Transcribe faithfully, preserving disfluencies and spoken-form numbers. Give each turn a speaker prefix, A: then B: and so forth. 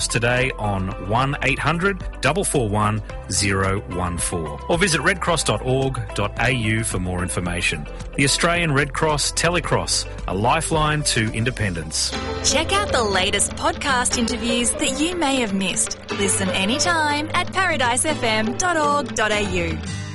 A: today on one eight hundred four four one zero one four or visit redcross dot org dot a u for more information. The Australian Red Cross Telecross, a lifeline to independence.
B: Check out the latest podcast interviews that you may have missed. Listen anytime at paradise f m dot org dot a u.